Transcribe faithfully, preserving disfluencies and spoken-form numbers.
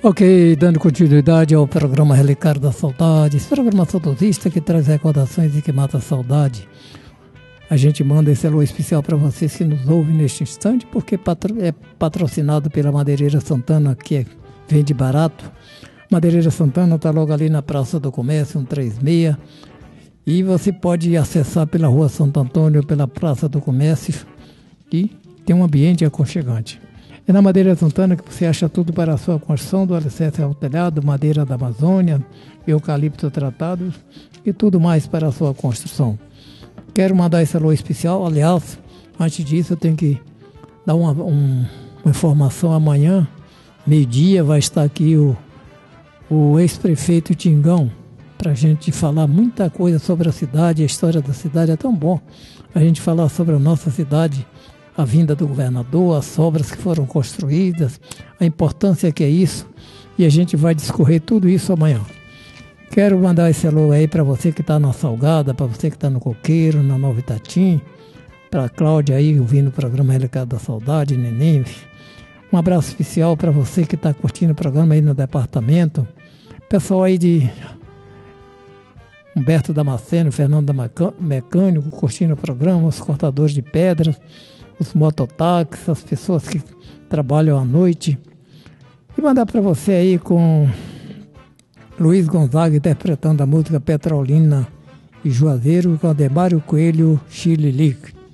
Ok, dando continuidade ao programa Relicário da Saudade, esse programa saudosista que traz recordações e que mata a saudade. A gente manda esse alô especial para vocês que nos ouvem neste instante, porque é patrocinado pela Madeireira Santana, que é, vende barato. Madeireira Santana está logo ali na Praça do Comércio, cento e trinta e seis, e você pode acessar pela Rua Santo Antônio, pela Praça do Comércio, e tem um ambiente aconchegante. É na Madeireira Santana que você acha tudo para a sua construção, do alicerce ao telhado, madeira da Amazônia, eucalipto tratado e tudo mais para a sua construção. Quero mandar esse alô especial. Aliás, antes disso eu tenho que dar uma, um, uma informação. Amanhã, meio-dia, vai estar aqui o, o ex-prefeito Tingão, para a gente falar muita coisa sobre a cidade, a história da cidade. É tão bom a gente falar sobre a nossa cidade, a vinda do governador, as obras que foram construídas, a importância que é isso, e a gente vai discorrer tudo isso amanhã. Quero mandar esse alô aí para você que está na Salgada, para você que está no Coqueiro, na Nova Itatim, para a Cláudia aí ouvindo o programa Relicário da Saudade, Neném. Um abraço especial para você que está curtindo o programa aí no departamento, pessoal aí de Humberto Damasceno, Fernando Mecânico, curtindo o programa, os cortadores de pedras, os mototáxis, as pessoas que trabalham à noite. E mandar para você aí com Luiz Gonzaga interpretando a música Petrolina e Juazeiro, com Ademário Coelho, Chile Lique.